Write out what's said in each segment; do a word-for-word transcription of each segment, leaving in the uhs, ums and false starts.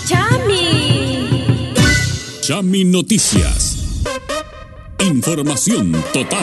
Chami. Chami Noticias. Información total.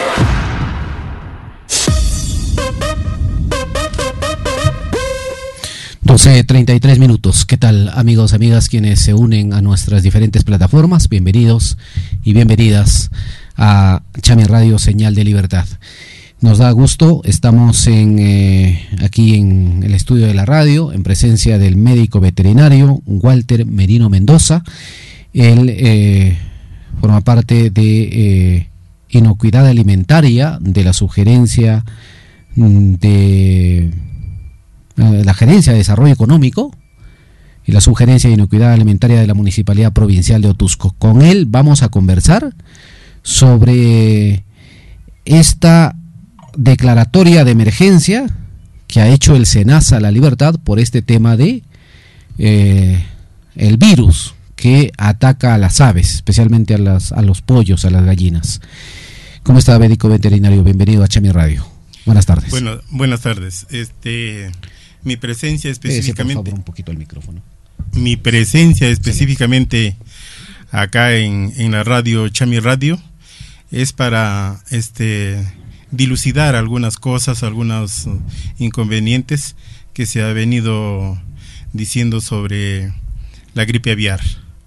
doce treinta y tres minutos. ¿Qué tal, amigos, amigas, quienes se unen a nuestras diferentes plataformas? Bienvenidos y bienvenidas a Chami Radio, Señal de Libertad. Nos da gusto, estamos en eh, aquí en el estudio de la radio, en presencia del médico veterinario Walter Merino Mendoza. Él eh, forma parte de eh, Inocuidad Alimentaria, de la sugerencia de la Gerencia de Desarrollo Económico y la sugerencia de Inocuidad Alimentaria de la Municipalidad Provincial de Otusco. Con él vamos a conversar sobre esta declaratoria de emergencia que ha hecho el SENASA La Libertad por este tema de eh, el virus que ataca a las aves, especialmente a, las, a los pollos, a las gallinas. ¿Cómo está, médico veterinario? Bienvenido a Chami Radio. Buenas tardes. Bueno, buenas tardes. Este... Mi presencia específicamente, por favor, un poquito el micrófono. Mi presencia específicamente acá en, en la radio Chami Radio es para este dilucidar algunas cosas, algunos inconvenientes que se ha venido diciendo sobre la gripe aviar.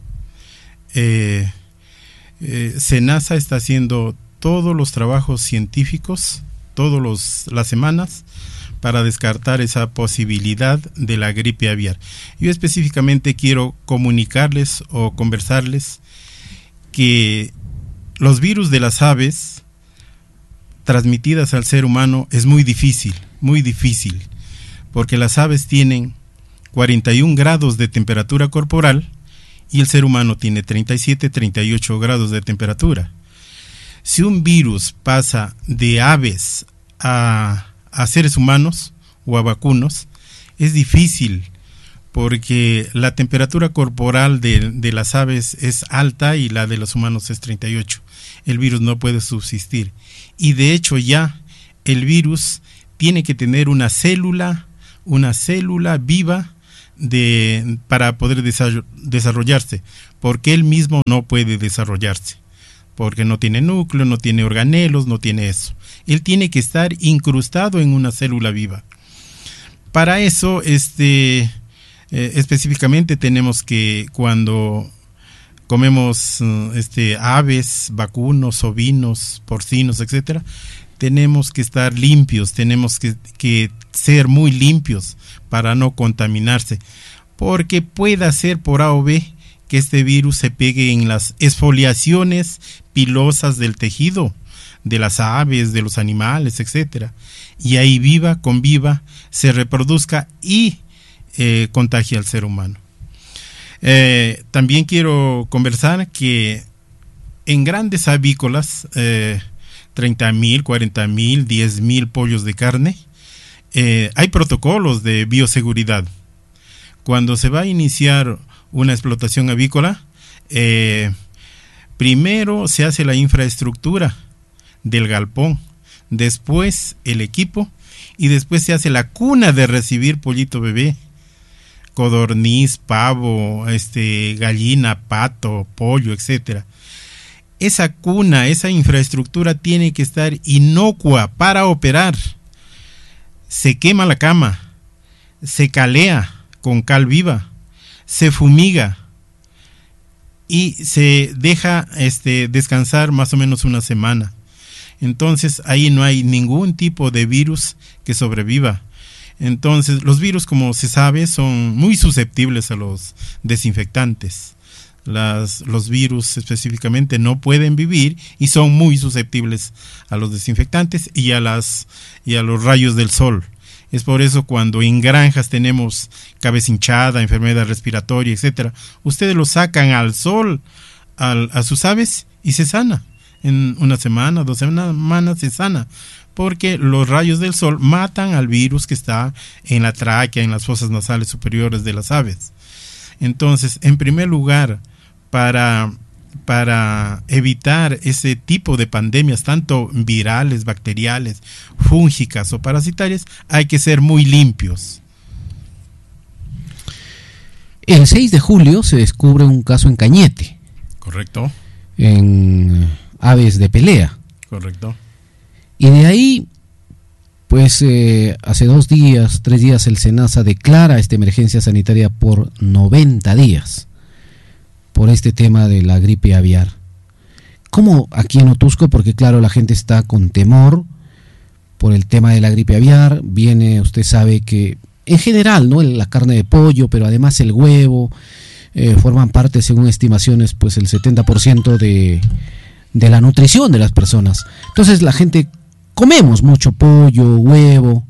Eh, eh, SENASA está haciendo todos los trabajos científicos, todas los, las semanas, para descartar esa posibilidad de la gripe aviar. Yo específicamente quiero comunicarles o conversarles que los virus de las aves transmitidas al ser humano es muy difícil, muy difícil, porque las aves tienen cuarenta y un grados de temperatura corporal y el ser humano tiene treinta y siete, treinta y ocho grados de temperatura. Si un virus pasa de aves a a seres humanos o a vacunos, es difícil porque la temperatura corporal de, de las aves es alta y la de los humanos es treinta y ocho. El virus no puede subsistir y de hecho ya el virus tiene que tener una célula, una célula viva de, para poder desarrollarse, porque él mismo no puede desarrollarse, porque no tiene núcleo, no tiene organelos, no tiene eso. Él tiene que estar incrustado en una célula viva. Para eso, este, eh, específicamente tenemos que cuando comemos este, aves, vacunos, ovinos, porcinos, etcétera, tenemos que estar limpios, tenemos que, que ser muy limpios para no contaminarse, porque puede ser por A o B que este virus se pegue en las exfoliaciones pilosas del tejido, de las aves, de los animales, etcétera, y ahí viva, conviva, se reproduzca y eh, contagie al ser humano. Eh, también quiero conversar que en grandes avícolas, eh, treinta mil, cuarenta mil, diez mil pollos de carne, eh, hay protocolos de bioseguridad. Cuando se va a iniciar una explotación avícola, eh, primero se hace la infraestructura del galpón, después el equipo y después se hace la cuna de recibir pollito bebé, codorniz, pavo, este, gallina, pato, pollo, etcétera. Esa cuna, esa infraestructura tiene que estar inocua para operar. Se quema la cama, se calea con cal viva, se fumiga y se deja este, descansar más o menos una semana. Entonces ahí no hay ningún tipo de virus que sobreviva. Entonces los virus, como se sabe, son muy susceptibles a los desinfectantes. Las, los virus específicamente no pueden vivir y son muy susceptibles a los desinfectantes y a, las, y a los rayos del sol. Es por eso cuando en granjas tenemos cabeza hinchada, enfermedad respiratoria, etcétera, ustedes lo sacan al sol al, a sus aves y se sana. En una semana, dos semanas se sana, porque los rayos del sol matan al virus que está en la tráquea, en las fosas nasales superiores de las aves. Entonces, en primer lugar, para, para evitar ese tipo de pandemias, tanto virales, bacteriales, fúngicas o parasitarias, hay que ser muy limpios. El seis de julio se descubre un caso en Cañete. Correcto. En aves de pelea. Correcto. Y de ahí, pues eh, hace dos días, tres días, el SENASA declara esta emergencia sanitaria por noventa días, por este tema de la gripe aviar. ¿Cómo aquí en Otusco? Porque claro, la gente está con temor por el tema de la gripe aviar. Viene, usted sabe que en general, ¿no?, la carne de pollo, pero además el huevo, eh, forman parte, según estimaciones, pues el setenta por ciento de, de la nutrición de las personas. Entonces la gente comemos mucho pollo, huevo,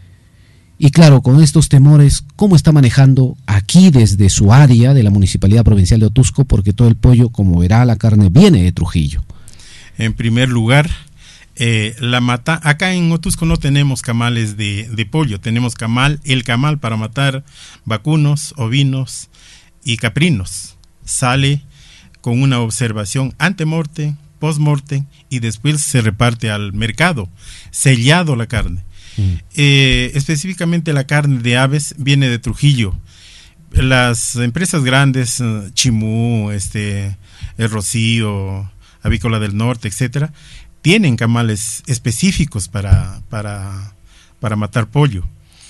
y claro, con estos temores, ¿cómo está manejando aquí desde su área de la Municipalidad Provincial de Otusco? Porque todo el pollo, como verá, la carne viene de Trujillo. En primer lugar, eh, la mata acá en Otusco no tenemos camales de, de pollo, tenemos camal, el camal para matar vacunos, ovinos y caprinos. Sale con una observación ante-morte, post-mortem, y después se reparte al mercado, sellado la carne. Mm. Eh, específicamente la carne de aves viene de Trujillo. Las empresas grandes, Chimú, este, el Rocío, Avícola del Norte, etcétera, tienen camales específicos para, para, para matar pollo.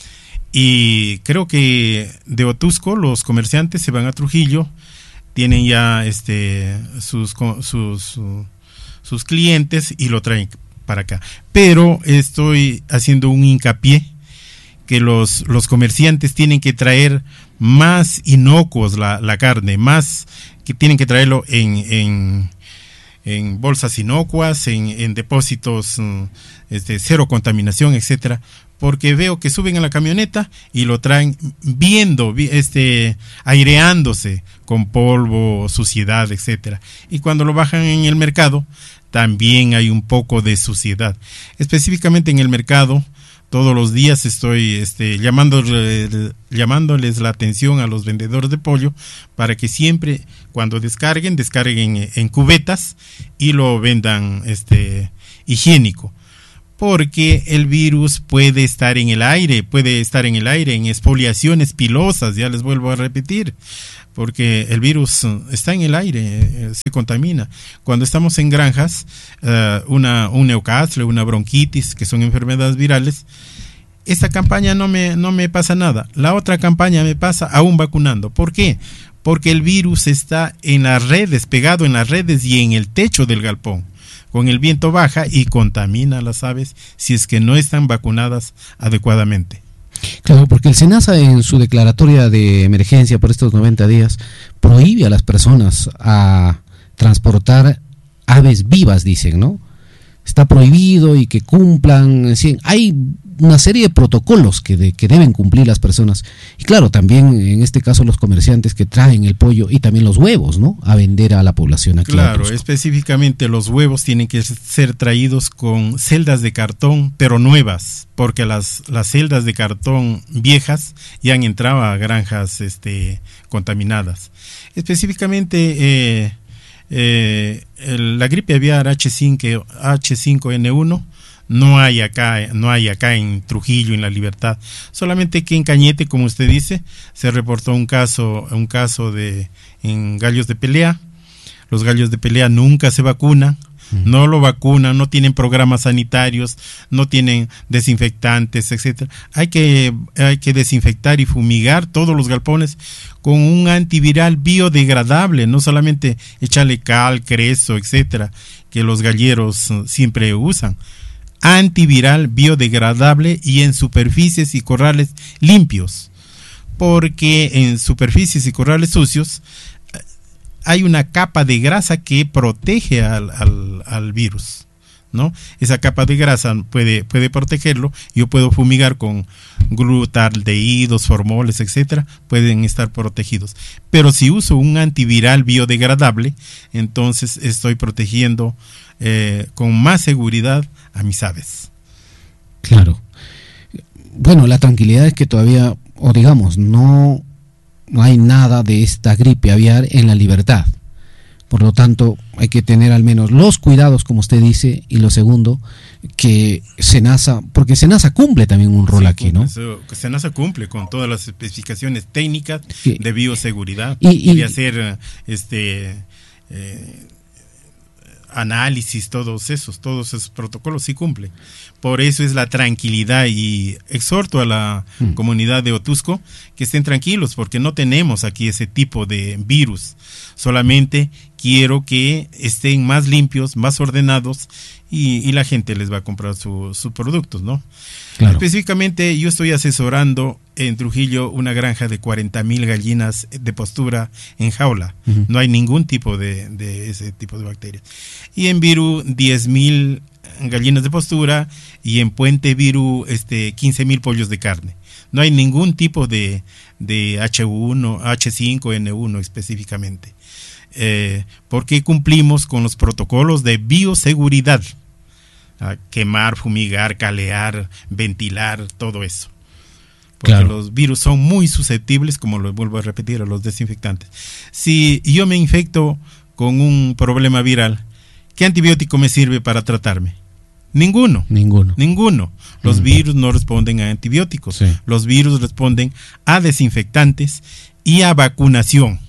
Y creo que de Otusco los comerciantes se van a Trujillo, tienen ya este sus sus sus clientes y lo traen para acá. Pero estoy haciendo un hincapié que los, los comerciantes tienen que traer más inocuos la, la carne, más que tienen que traerlo en, en, en bolsas inocuas, en, en depósitos este, cero contaminación, etcétera, porque veo que suben a la camioneta y lo traen viendo, este, aireándose con polvo, suciedad, etcétera. Y cuando lo bajan en el mercado, también hay un poco de suciedad. Específicamente en el mercado, todos los días estoy este, llamándoles, llamándoles la atención a los vendedores de pollo para que siempre, cuando descarguen, descarguen en cubetas y lo vendan este, higiénico. Porque el virus puede estar en el aire, puede estar en el aire, en exfoliaciones pilosas, ya les vuelvo a repetir, porque el virus está en el aire, eh, se contamina. Cuando estamos en granjas, uh, una, un Newcastle, una bronquitis, que son enfermedades virales, esta campaña no me, no me pasa nada. La otra campaña me pasa aún vacunando. ¿Por qué? Porque el virus está en las redes, pegado en las redes y en el techo del galpón. Con el viento baja y contamina a las aves si es que no están vacunadas adecuadamente. Claro, porque el SENASA en su declaratoria de emergencia por estos noventa días prohíbe a las personas a transportar aves vivas, dicen, ¿no? Está prohibido y que cumplan, sí, hay una serie de protocolos que, de, que deben cumplir las personas. Y claro, también en este caso los comerciantes que traen el pollo y también los huevos, ¿no?, a vender a la población aquí. Claro, específicamente los huevos tienen que ser traídos con celdas de cartón, pero nuevas, porque las, las celdas de cartón viejas ya han entrado a granjas este, contaminadas. Específicamente eh, eh, el, la gripe aviar H cinco N uno no hay acá, no hay acá en Trujillo, en La Libertad, solamente que en Cañete, como usted dice, se reportó un caso, un caso de en gallos de pelea. Los gallos de pelea nunca se vacunan, mm. no lo vacunan, no tienen programas sanitarios, no tienen desinfectantes, etcétera. Hay que, hay que desinfectar y fumigar todos los galpones con un antiviral biodegradable, no solamente echarle cal, creso, etcétera, que los galleros siempre usan. Antiviral biodegradable y en superficies y corrales limpios, porque en superficies y corrales sucios hay una capa de grasa que protege al, al, al virus, ¿no? Esa capa de grasa puede, puede protegerlo. Yo puedo fumigar con glutaldehídos, formoles, etcétera, pueden estar protegidos. Pero si uso un antiviral biodegradable, entonces estoy protegiendo eh, con más seguridad a mis aves. Claro. Bueno, la tranquilidad es que todavía, o digamos, no, no hay nada de esta gripe aviar en La Libertad. Por lo tanto, hay que tener al menos los cuidados, como usted dice, y lo segundo, que SENASA, porque SENASA cumple también un rol sí, aquí, ¿no? Eso, SENASA cumple con todas las especificaciones técnicas Sí. de bioseguridad Y- y, y- de hacer este eh, análisis, todos esos, todos esos protocolos sí cumplen. Por eso es la tranquilidad y exhorto a la Mm. comunidad de Otuzco que estén tranquilos porque no tenemos aquí ese tipo de virus. Solamente quiero que estén más limpios, más ordenados y, y la gente les va a comprar su- sus productos, ¿no? Claro. Específicamente yo estoy asesorando en Trujillo una granja de cuarenta mil gallinas de postura en jaula. Ujú. No hay ningún tipo de, de ese tipo de bacterias. Y en Virú diez mil gallinas de postura y en Puente Virú este, quince mil pollos de carne. No hay ningún tipo de, de H uno, H cinco N uno específicamente. Eh, porque cumplimos con los protocolos de bioseguridad. A quemar, fumigar, calear, ventilar, todo eso. Porque Claro. los virus son muy susceptibles, como lo vuelvo a repetir, a los desinfectantes. Si yo me infecto con un problema viral, ¿qué antibiótico me sirve para tratarme? Ninguno. Ninguno. Ninguno. Los Mm. virus no responden a antibióticos. Sí. Los virus responden a desinfectantes y a vacunación.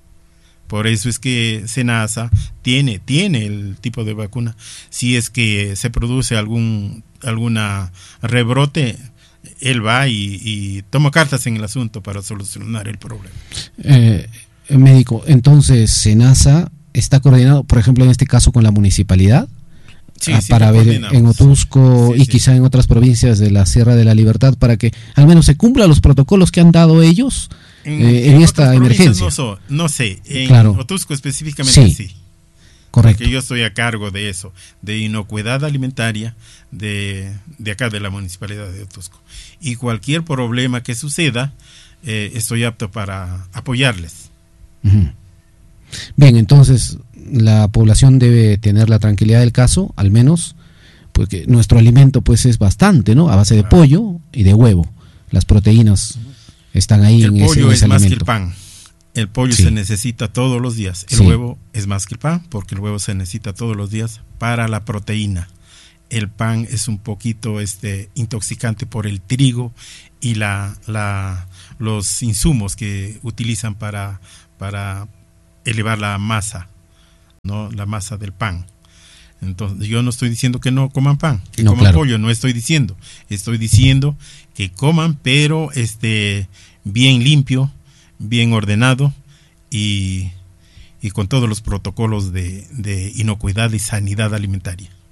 Por eso es que SENASA tiene, tiene el tipo de vacuna. Si es que se produce algún alguna rebrote, él va y, y toma cartas en el asunto para solucionar el problema. Eh, médico, entonces SENASA está coordinado, por ejemplo, en este caso con la municipalidad, Sí, ah, sí, para lo ver coordinamos. en Otuzco Sí, y sí. quizá en otras provincias de la Sierra de la Libertad para que al menos se cumplan los protocolos que han dado ellos En, eh, en en esta otras provincias emergencia. No, so- no sé, en Claro. Otuzco específicamente Sí. sí. Correcto. Porque yo estoy a cargo de eso, de inocuidad alimentaria de, de acá de la municipalidad de Otuzco. Y cualquier problema que suceda, eh, estoy apto para apoyarles. Ujú. Bien, entonces la población debe tener la tranquilidad del caso, al menos, porque nuestro alimento pues es bastante, ¿no? A base de Claro. pollo y de huevo. Las proteínas están ahí El en ese, pollo en es ese más que el alimento. pan. El pollo Sí. se necesita todos los días. El Sí. huevo es más que el pan, porque el huevo se necesita todos los días para la proteína. El pan es un poquito este, intoxicante por el trigo y la, la, los insumos que utilizan para, para elevar la masa, ¿no? La masa del pan. Entonces, yo no estoy diciendo que no coman pan, que No, coman claro. pollo, no estoy diciendo. Estoy diciendo que coman, pero este, bien limpio, bien ordenado y, y con todos los protocolos de, de inocuidad y sanidad alimentaria.